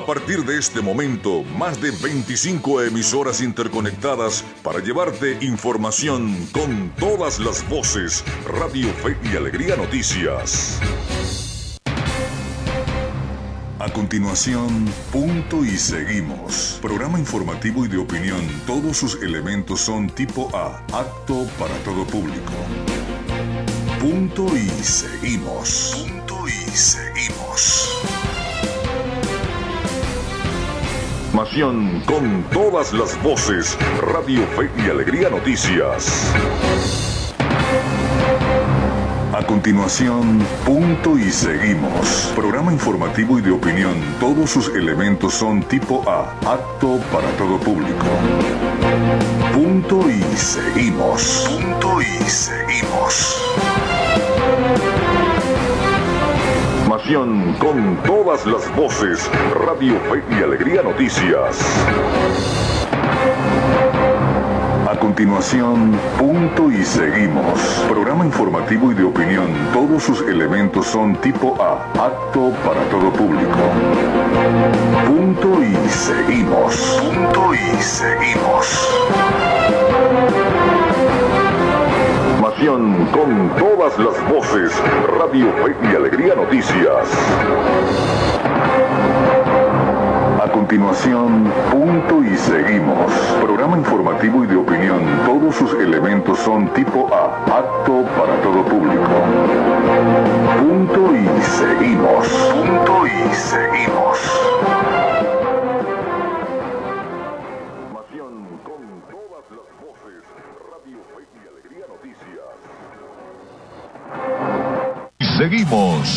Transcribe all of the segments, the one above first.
A partir de este momento, más de 25 emisoras interconectadas para llevarte información con todas las voces. Radio Fe y Alegría Noticias. A continuación, Punto y Seguimos. Programa informativo y de opinión. Todos sus elementos son tipo A, apto para todo público. Punto y Seguimos. Punto y Seguimos. Información con todas las voces. Radio Fe y Alegría Noticias. A continuación, Punto y Seguimos. Programa informativo y de opinión. Todos sus elementos son tipo A, apto para todo público. Punto y Seguimos. Punto y Seguimos. Información con todas las voces. Radio Fe y Alegría Noticias. A continuación, Punto y Seguimos. Programa informativo y de opinión. Todos sus elementos son tipo A, apto para todo público. Punto y Seguimos. Punto y Seguimos. Información con todas las voces. Radio Fe y Alegría Noticias. A continuación, Punto y Seguimos. Programa informativo y de opinión. Todos sus elementos son tipo A, apto para todo público. Punto y Seguimos. Punto y Seguimos. Información con todas las voces. Radio Fe y Alegría Noticias. Seguimos.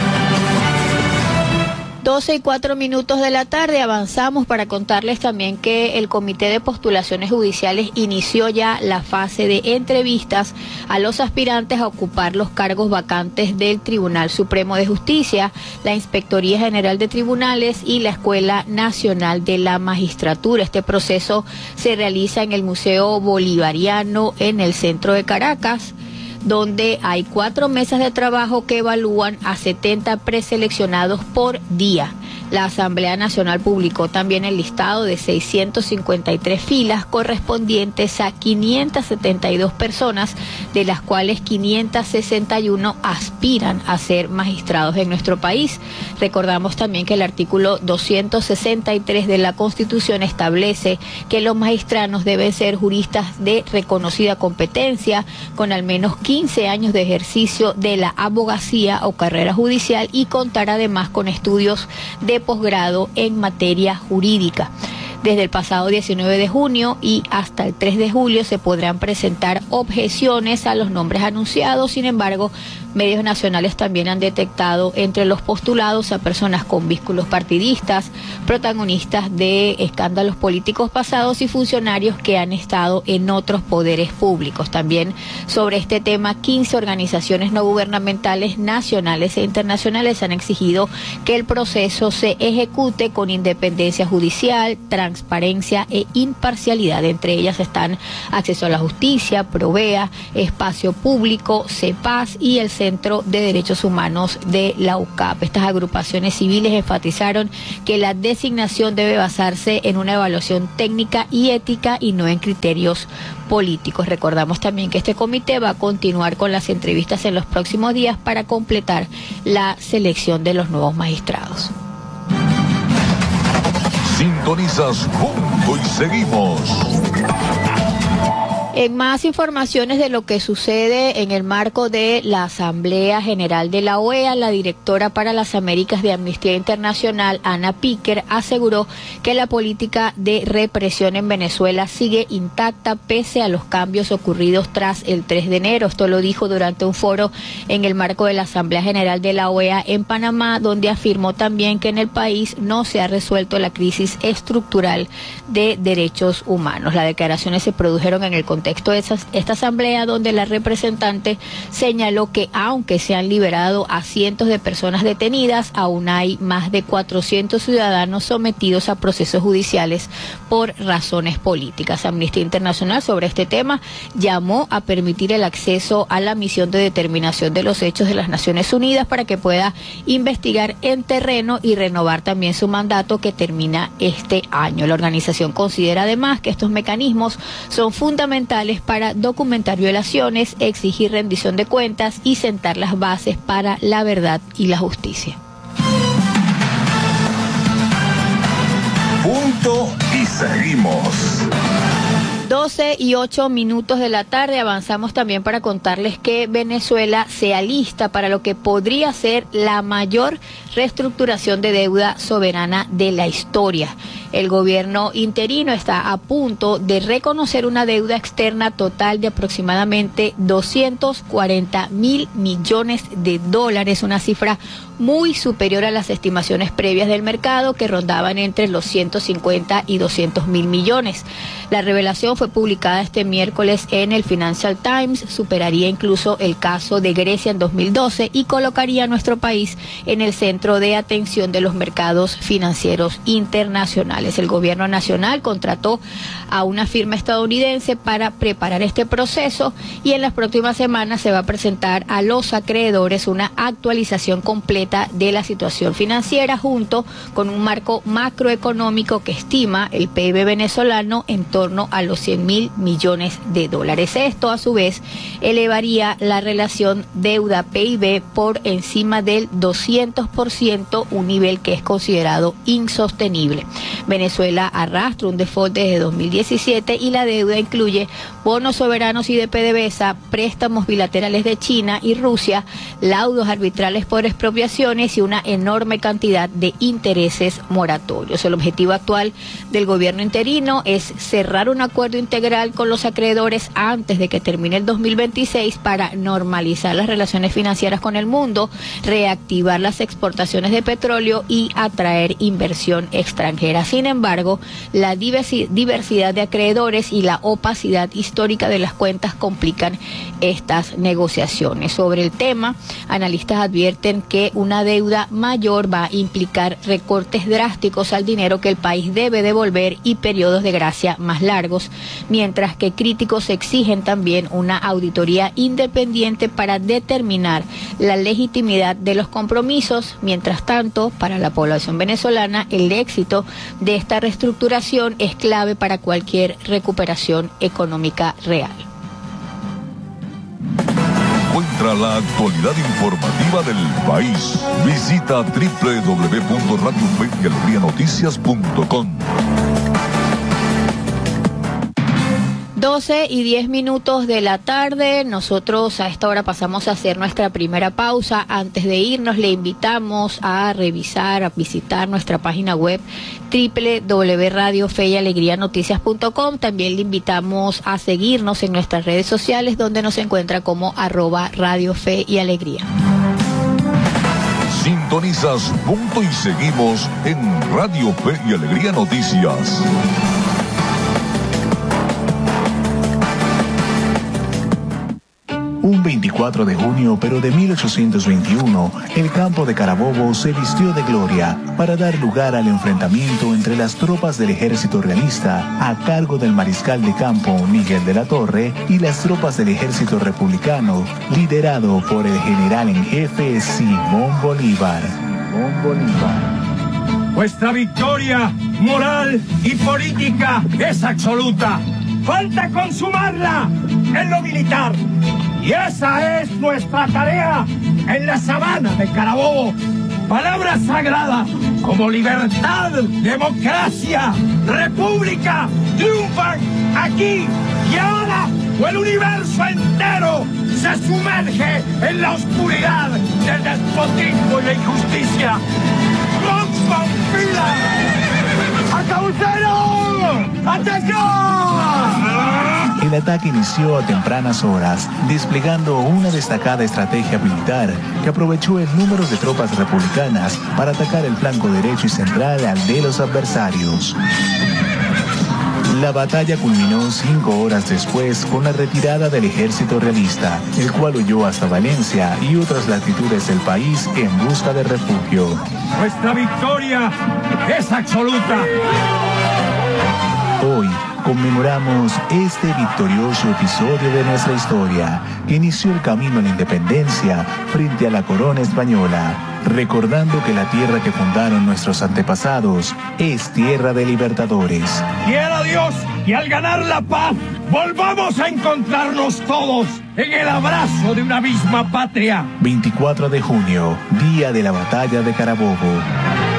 12:04 de la tarde, avanzamos para contarles también que el Comité de Postulaciones Judiciales inició ya la fase de entrevistas a los aspirantes a ocupar los cargos vacantes del Tribunal Supremo de Justicia, la Inspectoría General de Tribunales y la Escuela Nacional de la Magistratura. Este proceso se realiza en el Museo Bolivariano en el centro de Caracas, donde hay 4 mesas de trabajo que evalúan a 70 preseleccionados por día. La Asamblea Nacional publicó también el listado de 653 filas correspondientes a 572 personas, de las cuales 561 aspiran a ser magistrados en nuestro país. Recordamos también que el artículo 263 de la Constitución establece que los magistrados deben ser juristas de reconocida competencia, con al menos 15 años de ejercicio de la abogacía o carrera judicial, y contar además con estudios de posgrado en materia jurídica. Desde el pasado 19 de junio y hasta el 3 de julio se podrán presentar objeciones a los nombres anunciados. Sin embargo, medios nacionales también han detectado entre los postulados a personas con vínculos partidistas, protagonistas de escándalos políticos pasados y funcionarios que han estado en otros poderes públicos. También sobre este tema, 15 organizaciones no gubernamentales nacionales e internacionales han exigido que el proceso se ejecute con independencia judicial, transparencia e imparcialidad. Entre ellas están Acceso a la Justicia, Provea, Espacio Público, CEPAS y el Centro de Derechos Humanos de la UCAP. Estas agrupaciones civiles enfatizaron que la designación debe basarse en una evaluación técnica y ética y no en criterios políticos. Recordamos también que este comité va a continuar con las entrevistas en los próximos días para completar la selección de los nuevos magistrados. Sintonizas Punto y Seguimos. En más informaciones de lo que sucede en el marco de la Asamblea General de la OEA, la directora para las Américas de Amnistía Internacional, Anna Picker, aseguró que la política de represión en Venezuela sigue intacta pese a los cambios ocurridos tras el 3 de enero. Esto lo dijo durante un foro en el marco de la Asamblea General de la OEA en Panamá, donde afirmó también que en el país no se ha resuelto la crisis estructural de derechos humanos. Las declaraciones se produjeron en el contexto contexto de esta asamblea, donde la representante señaló que aunque se han liberado a cientos de personas detenidas, aún hay más de 400 ciudadanos sometidos a procesos judiciales por razones políticas. Amnistía Internacional sobre este tema llamó a permitir el acceso a la misión de determinación de los hechos de las Naciones Unidas para que pueda investigar en terreno y renovar también su mandato que termina este año. La organización considera además que estos mecanismos son fundamentales para documentar violaciones, exigir rendición de cuentas y sentar las bases para la verdad y la justicia. Punto y seguimos. 12:08 de la tarde, avanzamos también para contarles que Venezuela se alista para lo que podría ser la mayor reestructuración de deuda soberana de la historia. El gobierno interino está a punto de reconocer una deuda externa total de aproximadamente 240.000 millones de dólares, una cifra muy superior a las estimaciones previas del mercado, que rondaban entre los 150 y 200.000 millones. La revelación fue publicada este miércoles en el Financial Times, superaría incluso el caso de Grecia en 2012 y colocaría a nuestro país en el centro de atención de los mercados financieros internacionales. El gobierno nacional contrató a una firma estadounidense para preparar este proceso y en las próximas semanas se va a presentar a los acreedores una actualización completa de la situación financiera, junto con un marco macroeconómico que estima el PIB venezolano en torno a los 100.000 millones de dólares. Esto, a su vez, elevaría la relación deuda-PIB por encima del 200%, un nivel que es considerado insostenible. Venezuela arrastra un default desde 2017 y la deuda incluye bonos soberanos y de PDVSA, préstamos bilaterales de China y Rusia, laudos arbitrales por expropiaciones y una enorme cantidad de intereses moratorios. El objetivo actual del gobierno interino es cerrar un acuerdo integral con los acreedores antes de que termine el 2026 para normalizar las relaciones financieras con el mundo, reactivar las exportaciones de petróleo y atraer inversión extranjera. Sin embargo, la diversidad de acreedores y la opacidad histórica de las cuentas complican estas negociaciones. Sobre el tema, analistas advierten que una deuda mayor va a implicar recortes drásticos al dinero que el país debe devolver y periodos de gracia más largos, mientras que críticos exigen también una auditoría independiente para determinar la legitimidad de los compromisos. Mientras tanto, para la población venezolana, el éxito de esta reestructuración es clave para cualquier recuperación económica real. Encuentra la actualidad informativa del país. Visita www.radiofeyalegrianoticias.com. 12:10 de la tarde, nosotros a esta hora pasamos a hacer nuestra primera pausa. Antes de irnos, le invitamos a revisar, a visitar nuestra página web www.radiofeyalegrianoticias.com. También le invitamos a seguirnos en nuestras redes sociales, donde nos encuentra como @Radio Fe y Alegría. Sintonizas Punto y Seguimos en Radio Fe y Alegría Noticias. Un 24 de junio, pero de 1821, el campo de Carabobo se vistió de gloria para dar lugar al enfrentamiento entre las tropas del ejército realista a cargo del mariscal de campo Miguel de la Torre y las tropas del ejército republicano liderado por el general en jefe Simón Bolívar. Vuestra victoria moral y política es absoluta. Falta consumarla en lo militar. Y esa es nuestra tarea en la sabana de Carabobo. Palabras sagradas como libertad, democracia, república, triunfan aquí y ahora, o el universo entero se sumerge en la oscuridad del despotismo y la injusticia. ¡Roxman Fila! ¡A Caucero! ¡Atacar! El ataque inició a tempranas horas, desplegando una destacada estrategia militar que aprovechó el número de tropas republicanas para atacar el flanco derecho y central al de los adversarios. La batalla culminó 5 horas después con la retirada del ejército realista, el cual huyó hasta Valencia y otras latitudes del país en busca de refugio. Nuestra victoria es absoluta. Hoy conmemoramos este victorioso episodio de nuestra historia, que inició el camino a la independencia frente a la corona española, recordando que la tierra que fundaron nuestros antepasados es tierra de libertadores. Quiera Dios que al ganar la paz volvamos a encontrarnos todos en el abrazo de una misma patria. 24 de junio, día de la batalla de Carabobo.